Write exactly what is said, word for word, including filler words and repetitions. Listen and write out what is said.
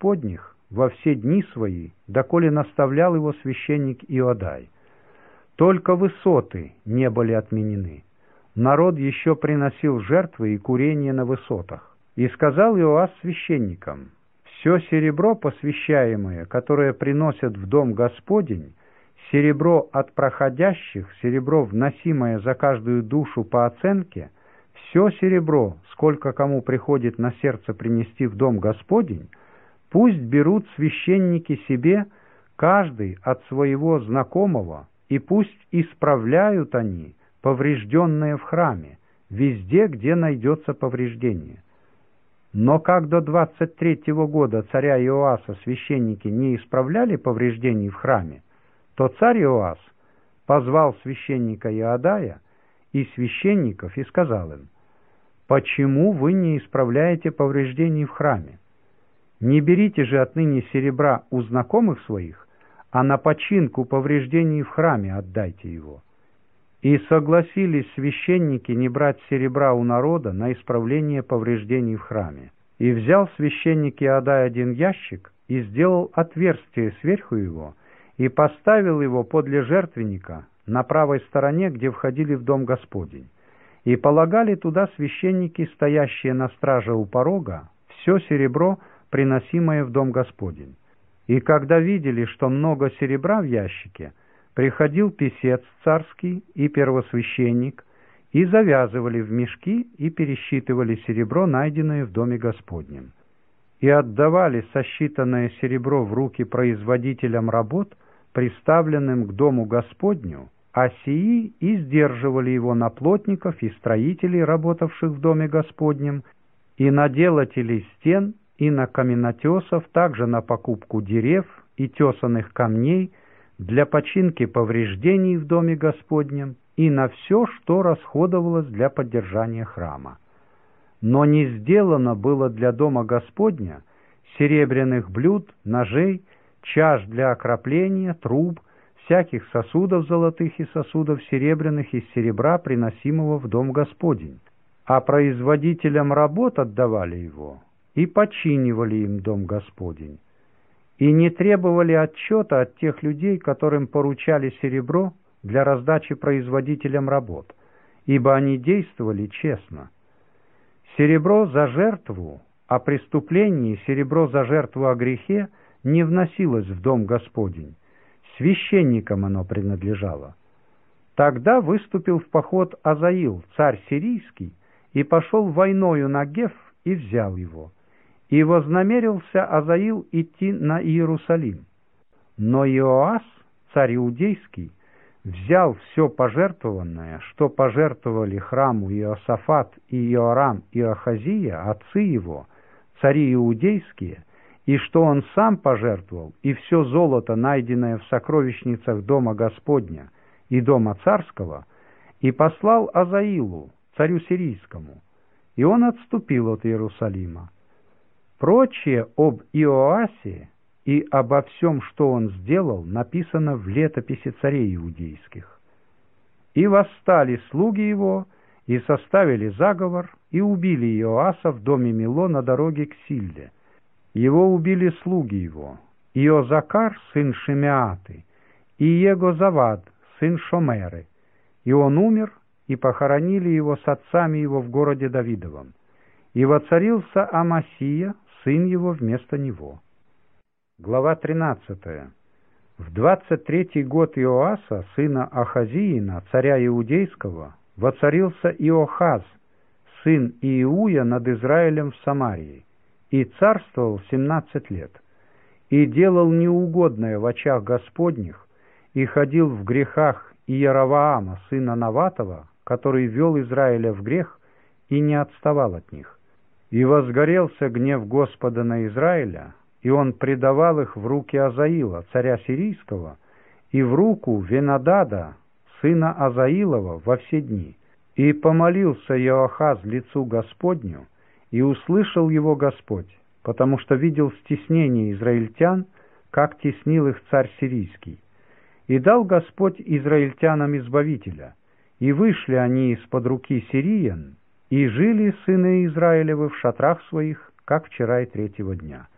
Господних во все дни свои, доколе наставлял его священник Иодай. Только высоты не были отменены. Народ еще приносил жертвы и курение на высотах. И сказал Иоас священникам: «Все серебро посвящаемое, которое приносят в дом Господень, серебро от проходящих, серебро, вносимое за каждую душу по оценке, все серебро, сколько кому приходит на сердце принести в дом Господень, пусть берут священники себе, каждый от своего знакомого, и пусть исправляют они поврежденное в храме, везде, где найдется повреждение». Но как до двадцать третьего года царя Иоаса священники не исправляли повреждений в храме, то царь Иоас позвал священника Иодая и священников и сказал им: «Почему вы не исправляете повреждений в храме? Не берите же отныне серебра у знакомых своих, а на починку повреждений в храме отдайте его». И согласились священники не брать серебра у народа на исправление повреждений в храме. И взял священник Иодай один ящик и сделал отверстие сверху его, и поставил его подле жертвенника на правой стороне, где входили в дом Господень. И полагали туда священники, стоящие на страже у порога, все серебро, приносимое в дом Господень. И когда видели, что много серебра в ящике, приходил писец царский и первосвященник, и завязывали в мешки и пересчитывали серебро, найденное в доме Господнем. И отдавали сосчитанное серебро в руки производителям работ, приставленным к дому Господню, а сии и сдерживали его на плотников и строителей, работавших в доме Господнем, и на делателей стен, и на каменотесов, также на покупку дерев и тесаных камней, для починки повреждений в доме Господнем и на все, что расходовалось для поддержания храма. Но не сделано было для дома Господня серебряных блюд, ножей, чаш для окропления, труб, всяких сосудов золотых и сосудов серебряных из серебра, приносимого в дом Господень, а производителям работ отдавали его и починивали им дом Господень. И не требовали отчета от тех людей, которым поручали серебро для раздачи производителям работ, ибо они действовали честно. Серебро за жертву о преступлении, серебро за жертву о грехе не вносилось в дом Господень, священникам оно принадлежало. Тогда выступил в поход Азаил, царь сирийский, и пошел войною на Геф и взял его. И вознамерился Азаил идти на Иерусалим. Но Иоас, царь иудейский, взял все пожертвованное, что пожертвовали храму Иосафат и Иорам и Ахазия, отцы его, цари иудейские, и что он сам пожертвовал, и все золото, найденное в сокровищницах дома Господня и дома царского, и послал Азаилу, царю сирийскому, и он отступил от Иерусалима. Прочее об Иоасе и обо всем, что он сделал, написано в летописи царей иудейских. И восстали слуги его, и составили заговор, и убили Иоаса в доме Мило на дороге к Силле. Его убили слуги его, Иозакар, сын Шимеаты, и Егозавад, сын Шомеры. И он умер, и похоронили его с отцами его в городе Давидовом. И воцарился Амасия, сын его, вместо него. Глава тринадцатая. В двадцать третий год Иоаса, сына Ахазиина, царя Иудейского, воцарился Иохаз, сын Иуя, над Израилем в Самарии, и царствовал семнадцать лет, и делал неугодное в очах Господних, и ходил в грехах Иеровоама, сына Наватова, который вел Израиля в грех, и не отставал от них. И возгорелся гнев Господа на Израиля, и он предавал их в руки Азаила, царя сирийского, и в руку Венадада, сына Азаилова, во все дни. И помолился Иоахаз лицу Господню, и услышал его Господь, потому что видел стеснение израильтян, как теснил их царь сирийский. И дал Господь израильтянам избавителя, и вышли они из-под руки сириян, и жили сыны Израилевы в шатрах своих, как вчера и третьего дня.